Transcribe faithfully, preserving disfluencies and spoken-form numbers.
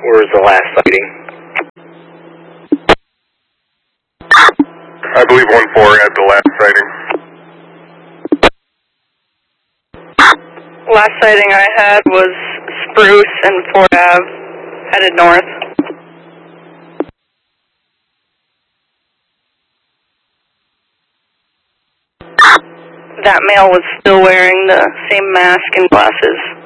Where was the last sighting? I believe one four had the last sighting. Last sighting I had was Spruce and Fort Ave, headed north. That male was still wearing the same mask and glasses.